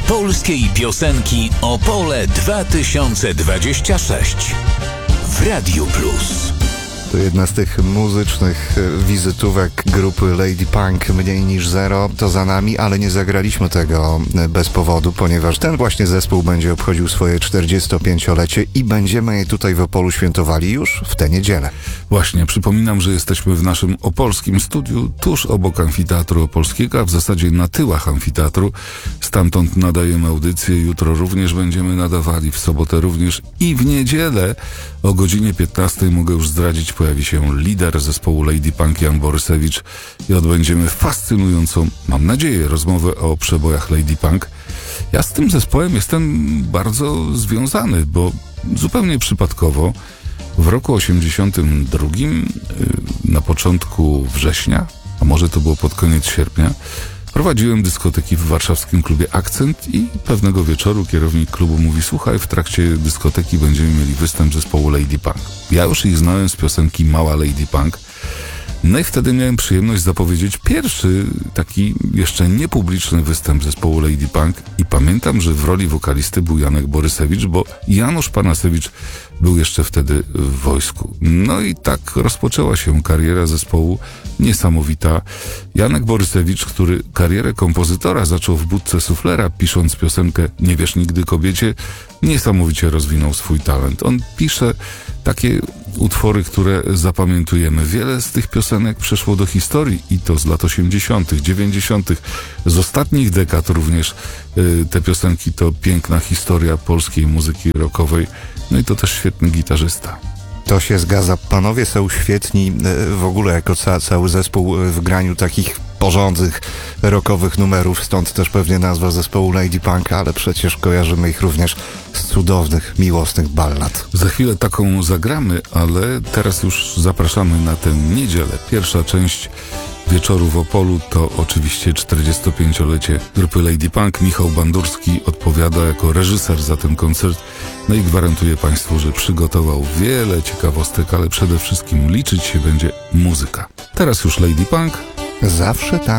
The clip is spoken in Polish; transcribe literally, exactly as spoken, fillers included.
polskiej piosenki Opole dwa tysiące dwadzieścia sześć w Radiu Plus. To jedna z tych muzycznych wizytówek grupy Lady Punk, Mniej niż zero, to za nami, ale nie zagraliśmy tego bez powodu, ponieważ ten właśnie zespół będzie obchodził swoje czterdziestopięciolecie i będziemy je tutaj w Opolu świętowali już w tę niedzielę. Właśnie, przypominam, że jesteśmy w naszym opolskim studiu, tuż obok Amfiteatru Opolskiego, a w zasadzie na tyłach amfiteatru. Stamtąd nadajemy audycję, jutro również będziemy nadawali, w sobotę również i w niedzielę o godzinie piętnastej mogę już zdradzić, pojawi się lider zespołu Lady Punk Jan Borysewicz i odbędziemy fascynującą, mam nadzieję, rozmowę o przebojach Lady Punk. Ja z tym zespołem jestem bardzo związany, bo zupełnie przypadkowo w roku osiemdziesiątym drugim, na początku września, a może to było pod koniec sierpnia, prowadziłem dyskoteki w warszawskim klubie Akcent i pewnego wieczoru kierownik klubu mówi: słuchaj, w trakcie dyskoteki będziemy mieli występ zespołu Lady Punk. Ja już ich znałem z piosenki Mała Lady Punk. No i wtedy miałem przyjemność zapowiedzieć pierwszy taki jeszcze niepubliczny występ zespołu Lady Punk i pamiętam, że w roli wokalisty był Janek Borysewicz, bo Janusz Panasewicz był jeszcze wtedy w wojsku. No i tak rozpoczęła się kariera zespołu niesamowita. Janek Borysewicz, który karierę kompozytora zaczął w budce suflera, pisząc piosenkę Nie wiesz nigdy kobiecie, niesamowicie rozwinął swój talent. On pisze takie utwory, które zapamiętujemy. Wiele z tych piosenek przeszło do historii i to z lat osiemdziesiątych, dziewięćdziesiątych, z ostatnich dekad również. Yy, te piosenki to piękna historia polskiej muzyki rockowej. No i to też świetny gitarzysta. To się zgadza. Panowie są świetni w ogóle jako ca- cały zespół w graniu takich porządnych, rockowych numerów, stąd też pewnie nazwa zespołu Lady Punk, ale przecież kojarzymy ich również z cudownych, miłosnych ballad. Za chwilę taką zagramy, ale teraz już zapraszamy na tę niedzielę. Pierwsza część wieczoru w Opolu to oczywiście czterdziestopięciolecie grupy Lady Punk. Michał Bandurski odpowiada jako reżyser za ten koncert. No i gwarantuję Państwu, że przygotował wiele ciekawostek, ale przede wszystkim liczyć się będzie muzyka. Teraz już Lady Punk. Zawsze tam